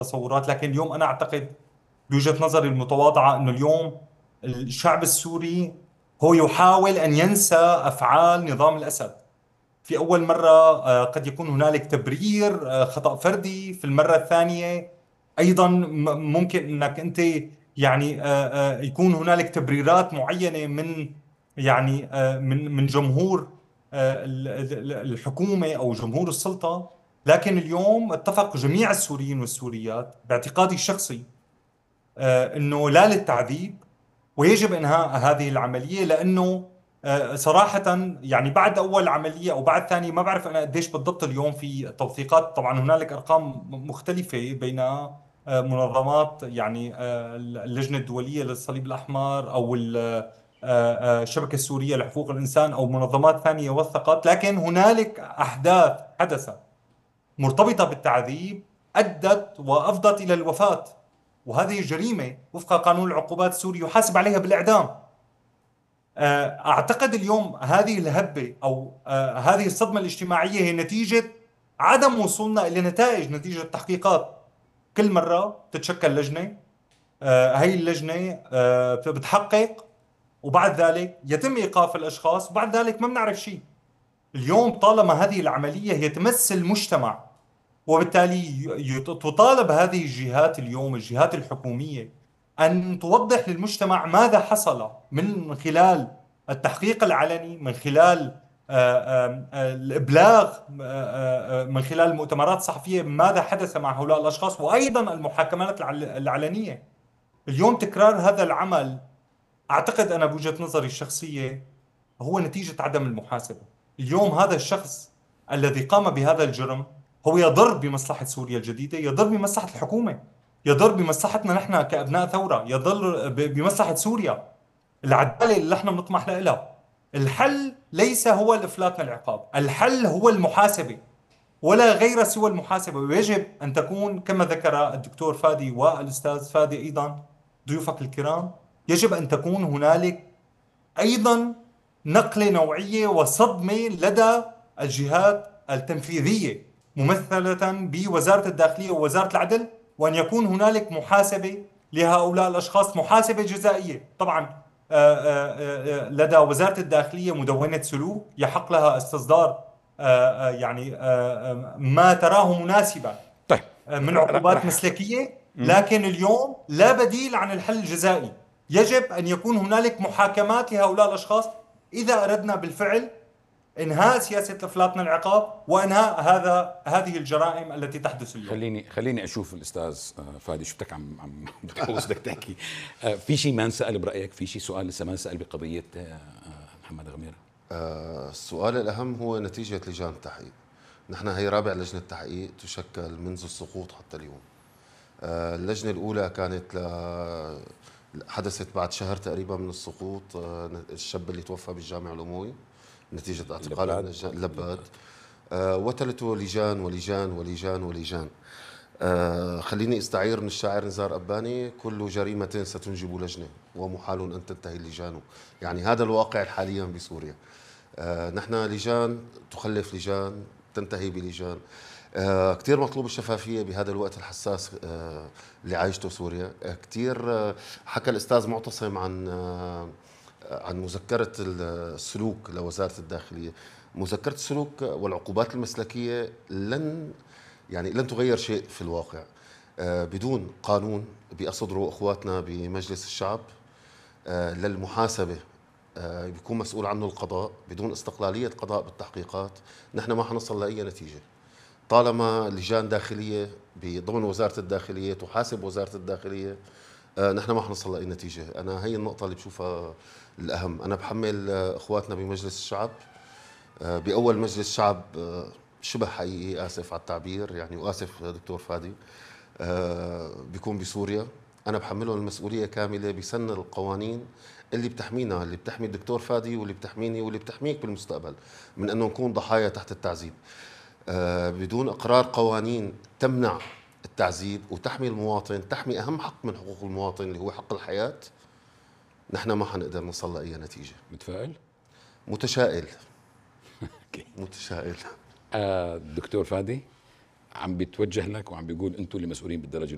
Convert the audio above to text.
تصورات. لكن اليوم أنا أعتقد بوجهة نظري المتواضعة أنه اليوم الشعب السوري هو يحاول أن ينسى أفعال نظام الأسد. في أول مرة قد يكون هنالك تبرير خطأ فردي، في المرة الثانية أيضا ممكن أنك أنت يعني يكون هنالك تبريرات معينة من يعني من جمهور الحكومة أو جمهور السلطة. لكن اليوم اتفق جميع السوريين والسوريات باعتقادي الشخصي أنه لا للتعذيب، ويجب إنهاء هذه العملية. لأنه صراحة يعني بعد أول عملية أو بعد ثانية ما بعرف أنا قديش بالضبط اليوم في التوثيقات. طبعا هنالك أرقام مختلفة بين منظمات، يعني اللجنة الدولية للصليب الأحمر أو الشبكة السورية لحقوق الإنسان أو منظمات ثانية وثقت. لكن هنالك أحداث حدثت مرتبطة بالتعذيب أدت وأفضت إلى الوفاة، وهذه جريمة وفق قانون العقوبات السوري يحاسب عليها بالإعدام. أعتقد اليوم هذه الهبة أو هذه الصدمة الاجتماعية هي نتيجة عدم وصولنا إلى نتائج، نتيجة تحقيقات. كل مرة تتشكل لجنة، هي اللجنة بتحقق، وبعد ذلك يتم إيقاف الأشخاص، وبعد ذلك ما بنعرف شيء. اليوم طالما هذه العملية هي تمس المجتمع، وبالتالي تطالب هذه الجهات اليوم، الجهات الحكومية، أن توضح للمجتمع ماذا حصل من خلال التحقيق العلني، من خلال الإبلاغ، من خلال المؤتمرات الصحفية ماذا حدث مع هؤلاء الأشخاص، وأيضا المحاكمات العلنية. اليوم تكرار هذا العمل أعتقد أنا بوجهة نظري الشخصية هو نتيجة عدم المحاسبة. اليوم هذا الشخص الذي قام بهذا الجرم هو يضر بمصلحة سوريا الجديدة، يضر بمصلحة الحكومة، يضر بمصلحتنا نحن كأبناء ثورة، يضر بمصلحة سوريا، العدالة اللي نحن بنطمح لها. الحل ليس هو الإفلات من العقاب، الحل هو المحاسبة، ولا غير سوى المحاسبة. ويجب أن تكون كما ذكر الدكتور فادي والأستاذ فادي أيضا ضيوفك الكرام، يجب أن تكون هنالك أيضا نقلة نوعية وصدمة لدى الجهات التنفيذية ممثلة بوزارة الداخلية ووزارة العدل، وأن يكون هنالك محاسبة لهؤلاء الأشخاص، محاسبة جزائية. طبعا لدى وزارة الداخلية مدونة سلوك يحق لها استصدار يعني ما تراه مناسبا طيب. من عقوبات راح. مسلكية. لكن اليوم لا بديل عن الحل الجزائي. يجب أن يكون هنالك محاكمات لهؤلاء الأشخاص إذا أردنا بالفعل إنهاء سياسة الإفلاط من العقاب وإنهاء هذه الجرائم التي تحدث اليوم. خليني اشوف الاستاذ فادي، شفتك عم بتحوس بدك تحكي. في شيء ما انسال برايك؟ في شيء سؤال لسه ما انسال بقضيه محمد غميره؟ السؤال الأهم هو نتيجة لجان التحقيق. نحن هي رابع لجنة تحقيق تشكل منذ السقوط حتى اليوم. اللجنة الأولى كانت حدثت بعد شهر تقريبا من السقوط. الشاب اللي توفى بالجامع الأموي نتيجة اعتقال اللباد. وتلته لجان ولجان ولجان ولجان. خليني استعير من الشاعر نزار أباني: كل جريمة ستنجب لجنة ومحال أن تنتهي اللجان. يعني هذا الواقع حاليا بسوريا. نحن لجان تخلف لجان تنتهي بلجان. كثير مطلوب الشفافية بهذا الوقت الحساس اللي عايشته سوريا. كثير حكى الأستاذ معتصم عن مذكرة السلوك لوزارة الداخلية. مذكرة السلوك والعقوبات المسلكية لن تغير شيء في الواقع. بدون قانون بيصدروا اخواتنا بمجلس الشعب للمحاسبة بيكون مسؤول عنه القضاء، بدون استقلالية قضاء بالتحقيقات نحن ما حنصل لأي نتيجة. طالما لجان داخلية ضمن وزارة الداخلية تحاسب وزارة الداخلية نحن ما حنصل لأي نتيجة. أنا هي النقطة اللي بشوفها الأهم. أنا بحمل أخواتنا بمجلس الشعب، بأول مجلس شعب شبه حقيقي، آسف على التعبير يعني، وآسف دكتور فادي، بيكون بسوريا. أنا بحملهم المسؤولية كاملة بسن القوانين اللي بتحمينا، اللي بتحمي الدكتور فادي واللي بتحميني واللي بتحميك بالمستقبل من أنه نكون ضحايا تحت التعذيب. بدون إقرار قوانين تمنع التعذيب وتحمي المواطن، تحمي أهم حق من حقوق المواطن اللي هو حق الحياة، نحن ما حنقدر نوصل لأي نتيجة. متفائل؟ متشائل. متشائل. دكتور فادي عم بيتوجه لك وعم بيقول انتم اللي مسؤولين بالدرجه